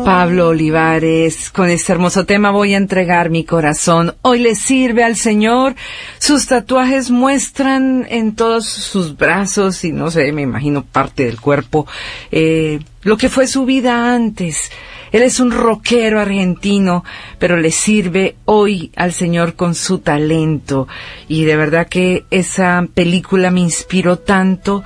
Pablo Olivares, con este hermoso tema Voy a entregar mi corazón. Hoy le sirve al Señor. Sus tatuajes muestran en todos sus brazos y no sé, me imagino parte del cuerpo, lo que fue su vida antes. Él es un rockero argentino, pero le sirve hoy al Señor con su talento. Y de verdad que esa película me inspiró tanto.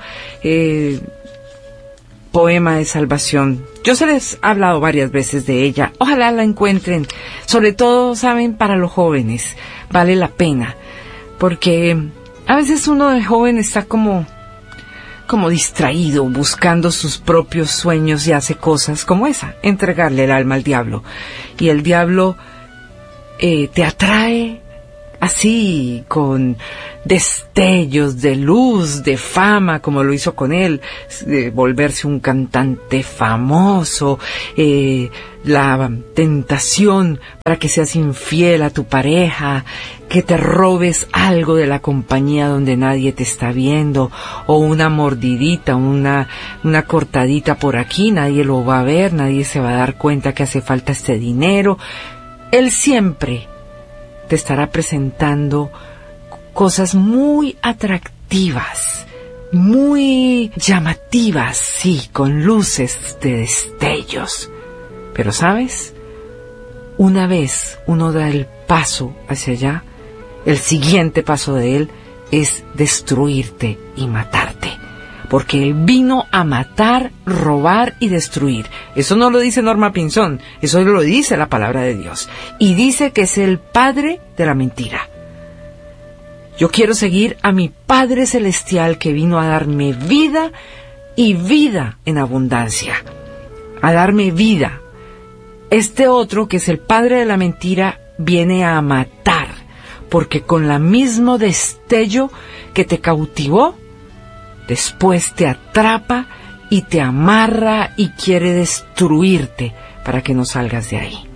Poema de salvación. Yo se les he hablado varias veces de ella. Ojalá la encuentren. Sobre todo, saben, para los jóvenes. Vale la pena. Porque a veces uno de joven está como distraído, buscando sus propios sueños y hace cosas como esa. Entregarle el alma al diablo. Y el diablo te atrae así, con destellos de luz, de fama, como lo hizo con él, de volverse un cantante famoso, la tentación para que seas infiel a tu pareja, que te robes algo de la compañía donde nadie te está viendo, o una mordidita, una cortadita por aquí, nadie lo va a ver, nadie se va a dar cuenta que hace falta este dinero. Él siempre te estará presentando cosas muy atractivas, muy llamativas, sí, con luces de destellos. Pero, ¿sabes? Una vez uno da el paso hacia allá, el siguiente paso de él es destruirte y matarte. Porque él vino a matar, robar y destruir. Eso no lo dice Norma Pinzón, eso lo dice la palabra de Dios. Y dice que es el padre de la mentira. Yo quiero seguir a mi Padre Celestial que vino a darme vida y vida en abundancia. A darme vida. Este otro, que es el padre de la mentira, viene a matar. Porque con el mismo destello que te cautivó, después te atrapa y te amarra y quiere destruirte para que no salgas de ahí.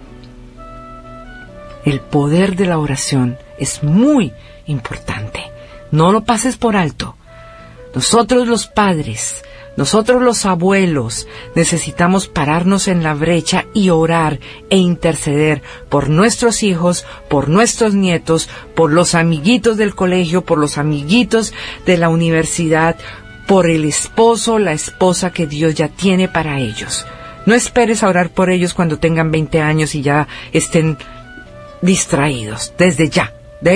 El poder de la oración es muy importante. No lo pases por alto. Nosotros los padres, nosotros los abuelos, necesitamos pararnos en la brecha y orar e interceder por nuestros hijos, por nuestros nietos, por los amiguitos del colegio, por los amiguitos de la universidad, por el esposo, la esposa que Dios ya tiene para ellos. No esperes a orar por ellos cuando tengan 20 años y ya estén distraídos. Desde ya.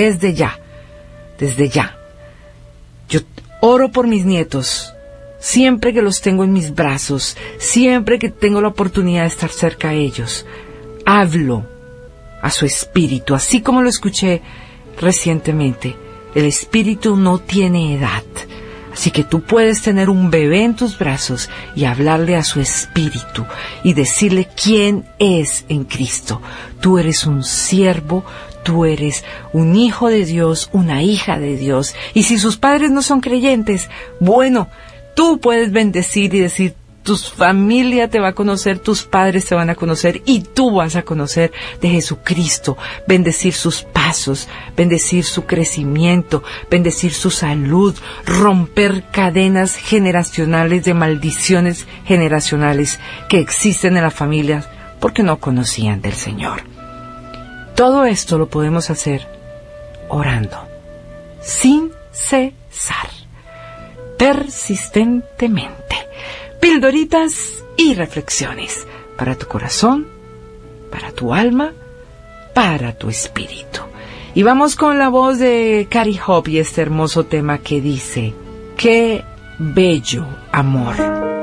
Yo oro por mis nietos, siempre que los tengo en mis brazos, siempre que tengo la oportunidad de estar cerca de ellos. Hablo a su espíritu, así como lo escuché recientemente. El espíritu no tiene edad. Así que tú puedes tener un bebé en tus brazos y hablarle a su espíritu y decirle quién es en Cristo. Tú eres un siervo, tú eres un hijo de Dios, una hija de Dios. Y si sus padres no son creyentes, bueno, tú puedes bendecir y decir, tu familia te va a conocer, tus padres te van a conocer y tú vas a conocer de Jesucristo, bendecir sus pasos, bendecir su crecimiento, bendecir su salud, romper cadenas generacionales de maldiciones generacionales que existen en las familias porque no conocían del Señor. Todo esto lo podemos hacer orando, sin cesar, persistentemente. Pildoritas y reflexiones para tu corazón, para tu alma, para tu espíritu. Y vamos con la voz de Cari Hope y este hermoso tema que dice: qué bello amor.